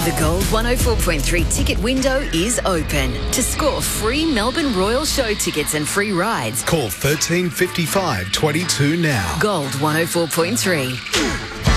The Gold 104.3 ticket window is open. To score free Melbourne Royal Show tickets and free rides, Call 1355 22 now. Gold 104.3.